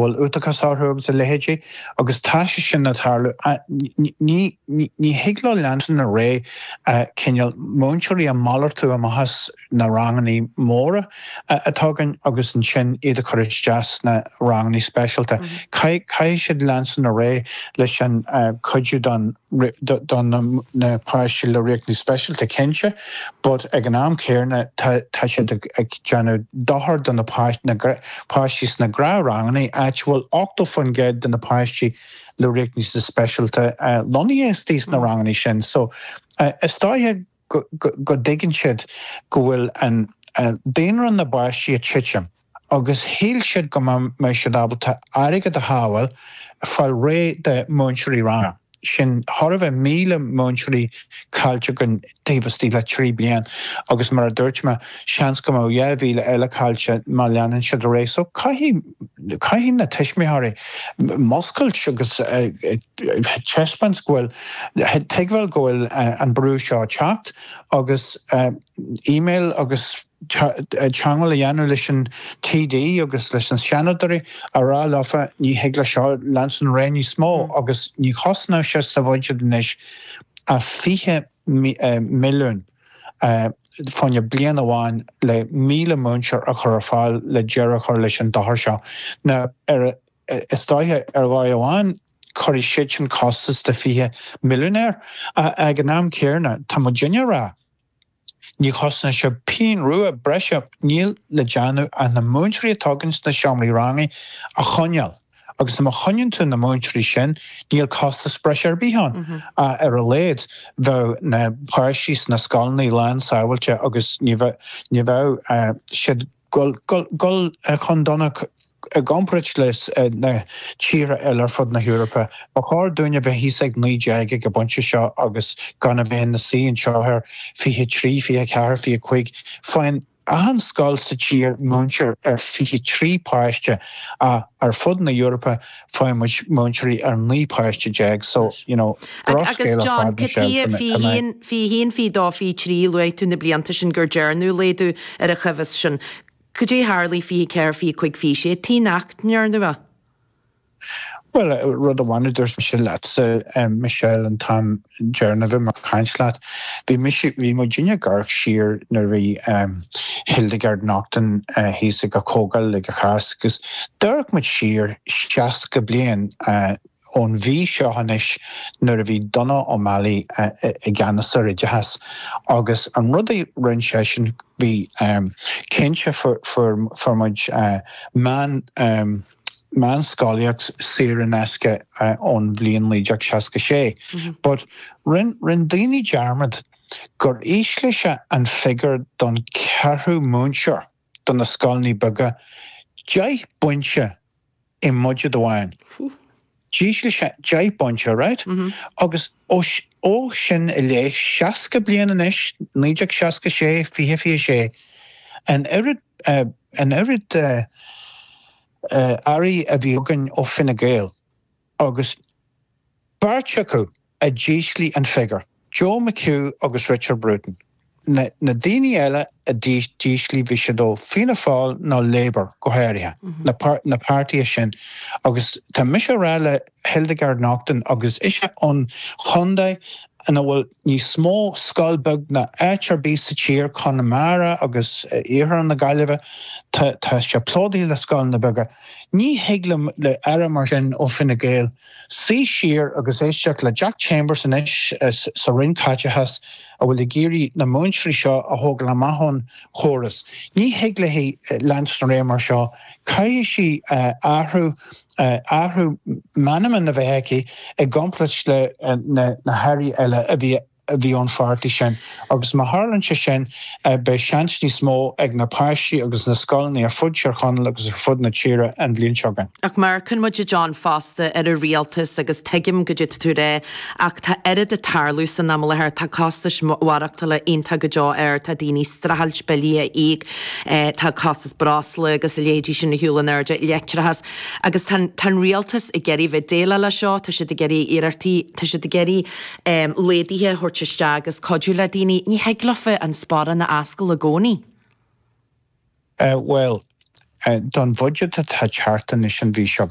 gohfuil utachasárthú agus a lehéidí agus táise sin na tarlú ní higlá leansan na ré cinneal móntúirí a málartú a mahas na ranganí móra atágan agus an sin iad a chuir jazz na ranganí specialta. Cai siad leansan na ré leis an chuidú don na páisi le réicní specialta cinse, but ag an am céirna tá siad ag deanú dothar don na páisís na gra ranganí actual 8 fan ged don na páisi le réicní sa specialta loní éistís na ranganí sin. So istáithe go diggin siad go bhfuil an déanaar an na páisi a tiitim agus héal siad go me siad abalta airigad a hábhail fáil ré de móintúirí ranga. Sin thorah míle móintúirí cáilte gon daobhastí le 3 bliain agus mar a dúirt me seans go mó dheimhíle eile cáilte má leanan siad a ré. So caithí na teismithirí moscailt agus chespans gohfuil teagmhfuil gohfuil an brú seo teacht agus email agus teangail a dhéanú leis an TD agus leis an seanadarí ará láfa ní heagla seo leansan ré ní smó agus ní chosná sé sa bhaide denis a 20 milliún fanne blian amháin le 1,000 múnsear a chur fáil le dearach chuir leis an dahar seo. Na istáithe ar bháid amháin chuirí siad sin costas de 20 milliúnéir ag an am céirna tá mo dinne rá. Ní chosna se pín ruúa breise níl le deanú a na múntúirí atágans na seomraí rangaí a choneal. Agus na choneann tú na múntúirí sin níl costas breise ar bíán ar a léad bheith na páisís na scalnaí lean sábhailte agus ní bheith siad gol chundonna a gamprit leis na tíre eile fud na Europa. A chóir dúine bheith hí ag 9 go bunte seo agus gana bhéin na síon seothir 23, 24, 25 fáin ahan scáil sa tír múnsear ar 23 páiste ar fud na Europa fáin múntúirí ar 9 páiste deag. So, agus John, fi hín fi dá fi trí luid tú na blianta sin gur dearnú léadú ar a chufas sin. Could you hardly fee care fee quick fish? Nacht near the Well, rather one there's Michelle and Tom Jernev McCainslat. The Virginia Gark sheer nervy Hildegard Nocton he's a Kogal like a Haskus Dirk much sheer Shaska Blaine on V Shahanish nervy Donna O'Malley Ganasar Jahas August and Ruddy run session be Kensha for much man scoliacs Sireneska on Vlian Lee Jack Shaska Shea. But Rindini Jarmad got Ishlisha and figured don Carhu Moonsher don the Skolni Bugga Jai Buncha in Mujadawine. Gislisha Jai Buncha, right? August Ocean Ele Shaska Blianish, Nijak Shaska Shea, Fihi Shea, and Erid Ari Aviogan of Finnegael, August Barchaku, a Gisli and Figure, Joe McHugh, August Richard Bruton. Nadini Ella, a Gisli Vishado, Fina Fall, no Labour, Goharia, na party shin, August Tamisharala, Hildegard Nocton, August Isha on Hyundai, and I will ni small skullbug na HRB cheer Connemara agus Ihar na Galiva ta plodi le skull na bugger ni heglum le Aramargen of Finnegael see sheer agus Ishak le Jack Chambers and Ish Sarin Kachahas a will giri na Munchri Shaw a hogla mahon chorus ni hegle he Lanston Ramar Shaw Kaishi Ahu Manaman na Veheki a gomplach le na Harry Ella a bhí an farti sin agus ma Harlan sin be seansní smó ag na páisi agus na scolní ar fud sear chonal agus ar fud na tíre an bhlion segan. Ach mar cyn muid John Fosta ar a rialtas agus teigim go dit tú ré ach tá erid a tarlú san amla her tá costas warachta le inta go jo tá dini strahalt belia ig tá costas brasla agus a léidi sin na hiúlan erja lectrahas agus tan rialtas I geri ve déla la seo tá si de geri irartí tá si de geri lédihe hortiste agus codúla dini ní heglafe an spara na ascail a gcónaí? Well, don budget a tá chartan is an bhí seo